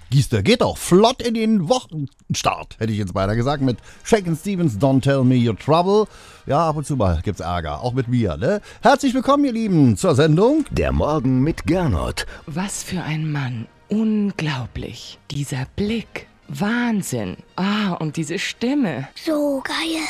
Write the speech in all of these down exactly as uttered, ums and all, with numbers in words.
Giester geht auch flott in den Wochenstart, hätte ich jetzt beinahe gesagt, mit Shakin' Stevens, Don't Tell Me Your Trouble. Ja, ab und zu mal gibt's Ärger, auch mit mir, ne? Herzlich willkommen, ihr Lieben, zur Sendung Der Morgen mit Gernot. Was für ein Mann. Unglaublich. Dieser Blick. Wahnsinn. Ah, und diese Stimme. So geil.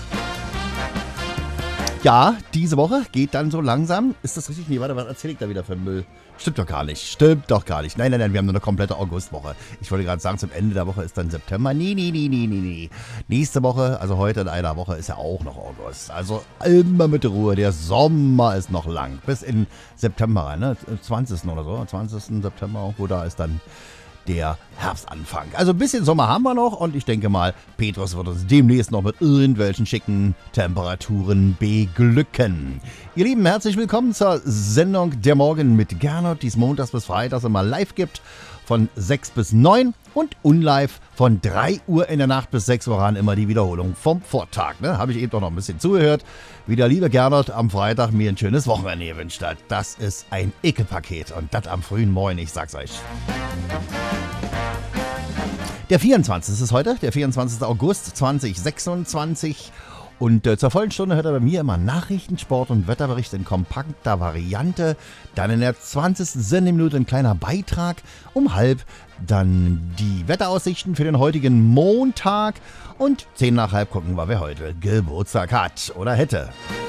Ja, diese Woche geht dann so langsam. Ist das richtig? Nee, warte, was erzähle ich da wieder für Müll? Stimmt doch gar nicht. Stimmt doch gar nicht. Nein, nein, nein, wir haben nur eine komplette Augustwoche. Ich wollte gerade sagen, zum Ende der Woche ist dann September. Nee, nee, nee, nee, nee, nee. Nächste Woche, also heute in einer Woche, ist ja auch noch August. Also immer mit Ruhe. Der Sommer ist noch lang. Bis in September rein, ne? zwanzigsten oder so. zwanzigsten September, wo da ist dann der Herbstanfang. Also ein bisschen Sommer haben wir noch und ich denke mal, Petrus wird uns demnächst noch mit irgendwelchen schicken Temperaturen beglücken. Ihr Lieben, herzlich willkommen zur Sendung Der Morgen mit Gernot, die es montags bis freitags immer live gibt, von sechs bis neun und unlive von drei Uhr in der Nacht bis sechs Uhr an, immer die Wiederholung vom Vortag. Ne? Habe ich eben doch noch ein bisschen zugehört, wie der liebe Gernot am Freitag mir ein schönes Wochenende gewünscht hat. Das ist ein Ekelpaket und das am frühen Morgen, ich sag's euch. Der vierundzwanzigste ist heute, der vierundzwanzigste August zweitausendsechsundzwanzig. Und äh, zur vollen Stunde hört er bei mir immer Nachrichten, Sport und Wetterbericht in kompakter Variante. Dann in der zwanzigsten Sendeminute ein kleiner Beitrag. Um halb dann die Wetteraussichten für den heutigen Montag. Und zehn nach halb gucken wir, wer heute Geburtstag hat oder hätte.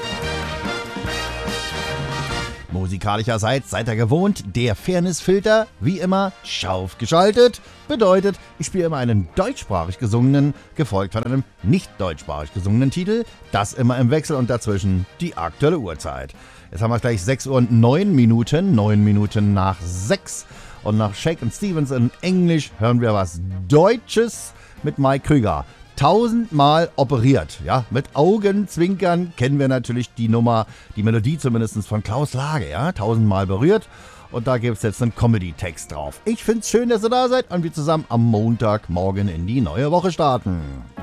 Musikalischerseits seid ihr gewohnt, der Fairnessfilter, wie immer, scharf geschaltet. Bedeutet, ich spiele immer einen deutschsprachig gesungenen, gefolgt von einem nicht deutschsprachig gesungenen Titel. Das immer im Wechsel und dazwischen die aktuelle Uhrzeit. Jetzt haben wir gleich sechs Uhr und neun Minuten, neun Minuten nach sechs. Und nach Shakin' Stevens in Englisch hören wir was Deutsches mit Mike Krüger. Tausendmal operiert, ja, mit Augenzwinkern kennen wir natürlich die Nummer, die Melodie zumindest von Klaus Lage, ja, tausendmal berührt und da gibt es jetzt einen Comedy-Text drauf. Ich find's schön, dass ihr da seid und wir zusammen am Montagmorgen in die neue Woche starten.